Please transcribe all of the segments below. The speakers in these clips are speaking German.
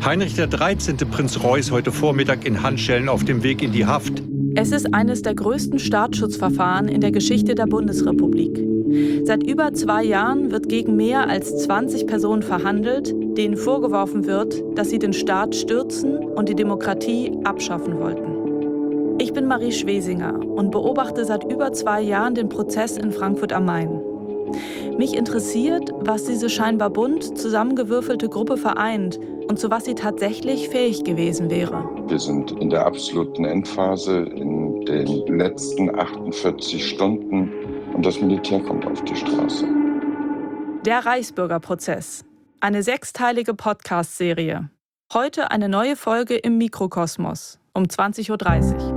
Heinrich der 13. Prinz Reuß heute Vormittag in Handschellen auf dem Weg in die Haft. Es ist eines der größten Staatsschutzverfahren in der Geschichte der Bundesrepublik. Seit über 2 Jahren wird gegen mehr als 20 Personen verhandelt, denen vorgeworfen wird, dass sie den Staat stürzen und die Demokratie abschaffen wollten. Ich bin Marie Schwesinger und beobachte seit über 2 Jahren den Prozess in Frankfurt am Main. Mich interessiert, was diese scheinbar bunt zusammengewürfelte Gruppe vereint und zu was sie tatsächlich fähig gewesen wäre. Wir sind in der absoluten Endphase, in den letzten 48 Stunden und das Militär kommt auf die Straße. Der Reichsbürgerprozess. Eine 6-teilige Podcast-Serie. Heute eine neue Folge im Mikrokosmos um 20.30 Uhr.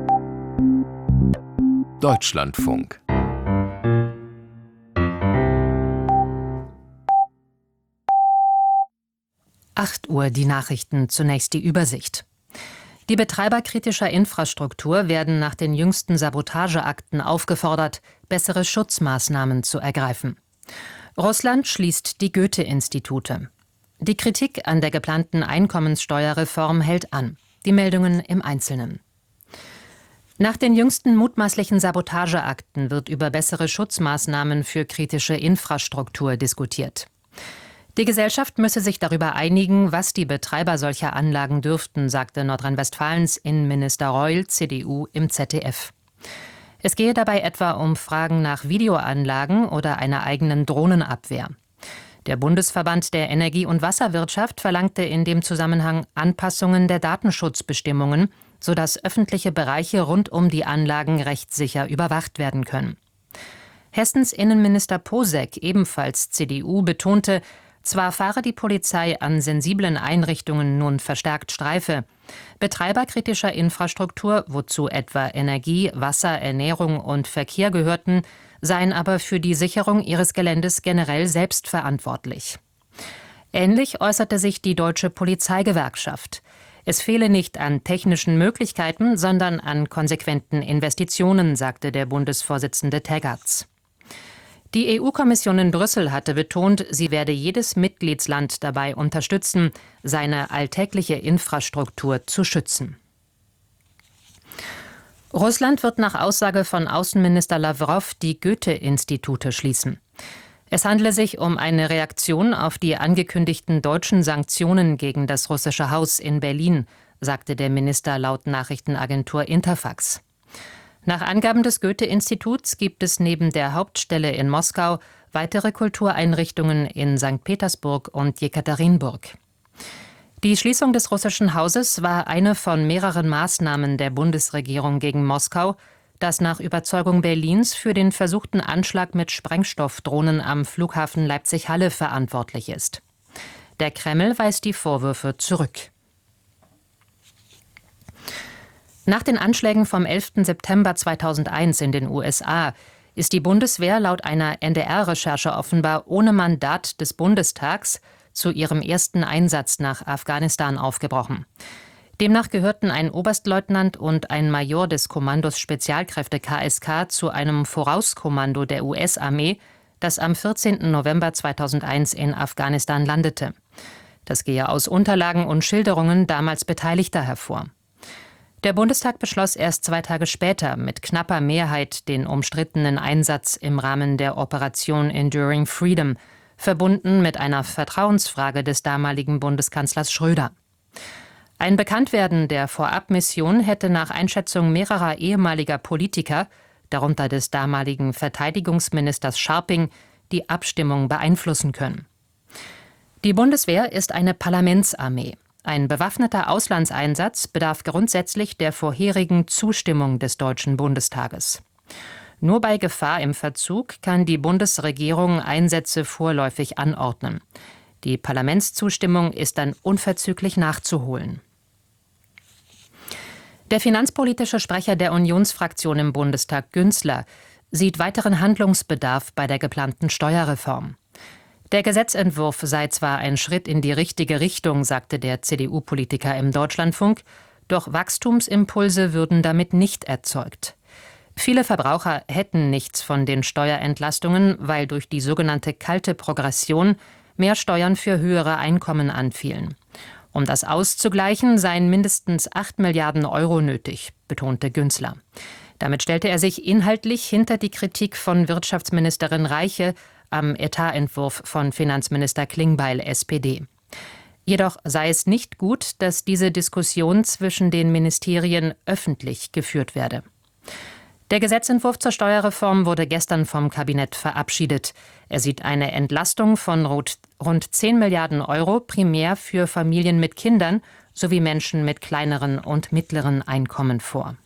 Deutschlandfunk. Uhr die Nachrichten, zunächst die Übersicht. Die Betreiber kritischer Infrastruktur werden nach den jüngsten Sabotageakten aufgefordert, bessere Schutzmaßnahmen zu ergreifen. Russland schließt die Goethe-Institute. Die Kritik an der geplanten Einkommenssteuerreform hält an. Die Meldungen im Einzelnen. Nach den jüngsten mutmaßlichen Sabotageakten wird über bessere Schutzmaßnahmen für kritische Infrastruktur diskutiert. Die Gesellschaft müsse sich darüber einigen, was die Betreiber solcher Anlagen dürften, sagte Nordrhein-Westfalens Innenminister Reul, CDU, im ZDF. Es gehe dabei etwa um Fragen nach Videoanlagen oder einer eigenen Drohnenabwehr. Der Bundesverband der Energie- und Wasserwirtschaft verlangte in dem Zusammenhang Anpassungen der Datenschutzbestimmungen, sodass öffentliche Bereiche rund um die Anlagen rechtssicher überwacht werden können. Hessens Innenminister Posek, ebenfalls CDU, betonte, zwar fahre die Polizei an sensiblen Einrichtungen nun verstärkt Streife. Betreiber kritischer Infrastruktur, wozu etwa Energie, Wasser, Ernährung und Verkehr gehörten, seien aber für die Sicherung ihres Geländes generell selbst verantwortlich. Ähnlich äußerte sich die Deutsche Polizeigewerkschaft. Es fehle nicht an technischen Möglichkeiten, sondern an konsequenten Investitionen, sagte der Bundesvorsitzende Teggerts. Die EU-Kommission in Brüssel hatte betont, sie werde jedes Mitgliedsland dabei unterstützen, seine alltägliche Infrastruktur zu schützen. Russland wird nach Aussage von Außenminister Lawrow die Goethe-Institute schließen. Es handle sich um eine Reaktion auf die angekündigten deutschen Sanktionen gegen das Russische Haus in Berlin, sagte der Minister laut Nachrichtenagentur Interfax. Nach Angaben des Goethe-Instituts gibt es neben der Hauptstelle in Moskau weitere Kultureinrichtungen in St. Petersburg und Jekaterinburg. Die Schließung des russischen Hauses war eine von mehreren Maßnahmen der Bundesregierung gegen Moskau, das nach Überzeugung Berlins für den versuchten Anschlag mit Sprengstoffdrohnen am Flughafen Leipzig-Halle verantwortlich ist. Der Kreml weist die Vorwürfe zurück. Nach den Anschlägen vom 11. September 2001 in den USA ist die Bundeswehr laut einer NDR-Recherche offenbar ohne Mandat des Bundestags zu ihrem ersten Einsatz nach Afghanistan aufgebrochen. Demnach gehörten ein Oberstleutnant und ein Major des Kommandos Spezialkräfte KSK zu einem Vorauskommando der US-Armee, das am 14. November 2001 in Afghanistan landete. Das gehe aus Unterlagen und Schilderungen damals Beteiligter hervor. Der Bundestag beschloss erst 2 Tage später mit knapper Mehrheit den umstrittenen Einsatz im Rahmen der Operation Enduring Freedom, verbunden mit einer Vertrauensfrage des damaligen Bundeskanzlers Schröder. Ein Bekanntwerden der Vorabmission hätte nach Einschätzung mehrerer ehemaliger Politiker, darunter des damaligen Verteidigungsministers Scharping, die Abstimmung beeinflussen können. Die Bundeswehr ist eine Parlamentsarmee. Ein bewaffneter Auslandseinsatz bedarf grundsätzlich der vorherigen Zustimmung des Deutschen Bundestages. Nur bei Gefahr im Verzug kann die Bundesregierung Einsätze vorläufig anordnen. Die Parlamentszustimmung ist dann unverzüglich nachzuholen. Der finanzpolitische Sprecher der Unionsfraktion im Bundestag, Günzler, sieht weiteren Handlungsbedarf bei der geplanten Steuerreform. Der Gesetzentwurf sei zwar ein Schritt in die richtige Richtung, sagte der CDU-Politiker im Deutschlandfunk, doch Wachstumsimpulse würden damit nicht erzeugt. Viele Verbraucher hätten nichts von den Steuerentlastungen, weil durch die sogenannte kalte Progression mehr Steuern für höhere Einkommen anfielen. Um das auszugleichen, seien mindestens 8 Milliarden Euro nötig, betonte Günzler. Damit stellte er sich inhaltlich hinter die Kritik von Wirtschaftsministerin Reiche am Etatentwurf von Finanzminister Klingbeil, SPD. Jedoch sei es nicht gut, dass diese Diskussion zwischen den Ministerien öffentlich geführt werde. Der Gesetzentwurf zur Steuerreform wurde gestern vom Kabinett verabschiedet. Er sieht eine Entlastung von rund 10 Milliarden Euro primär für Familien mit Kindern sowie Menschen mit kleineren und mittleren Einkommen vor.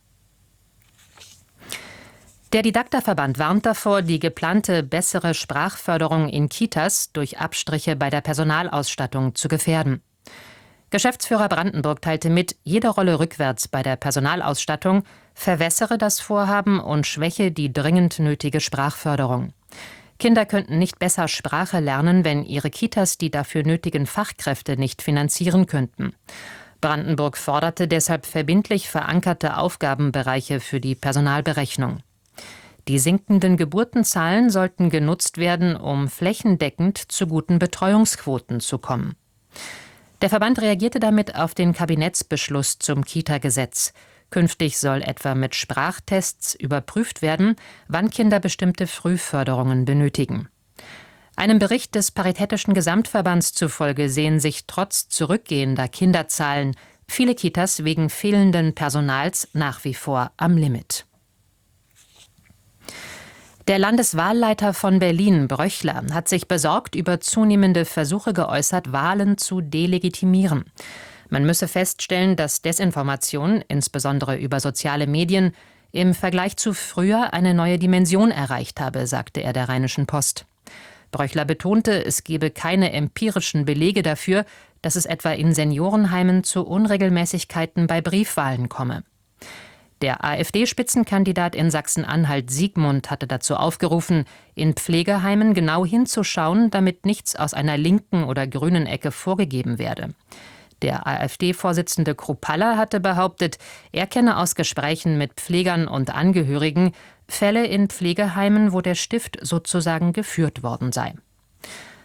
Der Didakterverband warnt davor, die geplante bessere Sprachförderung in Kitas durch Abstriche bei der Personalausstattung zu gefährden. Geschäftsführer Brandenburg teilte mit, jede Rolle rückwärts bei der Personalausstattung verwässere das Vorhaben und schwäche die dringend nötige Sprachförderung. Kinder könnten nicht besser Sprache lernen, wenn ihre Kitas die dafür nötigen Fachkräfte nicht finanzieren könnten. Brandenburg forderte deshalb verbindlich verankerte Aufgabenbereiche für die Personalberechnung. Die sinkenden Geburtenzahlen sollten genutzt werden, um flächendeckend zu guten Betreuungsquoten zu kommen. Der Verband reagierte damit auf den Kabinettsbeschluss zum Kita-Gesetz. Künftig soll etwa mit Sprachtests überprüft werden, wann Kinder bestimmte Frühförderungen benötigen. Einem Bericht des Paritätischen Gesamtverbands zufolge sehen sich trotz zurückgehender Kinderzahlen viele Kitas wegen fehlenden Personals nach wie vor am Limit. Der Landeswahlleiter von Berlin, Bröchler, hat sich besorgt über zunehmende Versuche geäußert, Wahlen zu delegitimieren. Man müsse feststellen, dass Desinformation, insbesondere über soziale Medien, im Vergleich zu früher eine neue Dimension erreicht habe, sagte er der Rheinischen Post. Bröchler betonte, es gebe keine empirischen Belege dafür, dass es etwa in Seniorenheimen zu Unregelmäßigkeiten bei Briefwahlen komme. Der AfD-Spitzenkandidat in Sachsen-Anhalt Siegmund hatte dazu aufgerufen, in Pflegeheimen genau hinzuschauen, damit nichts aus einer linken oder grünen Ecke vorgegeben werde. Der AfD-Vorsitzende Kruppalla hatte behauptet, er kenne aus Gesprächen mit Pflegern und Angehörigen Fälle in Pflegeheimen, wo der Stift sozusagen geführt worden sei.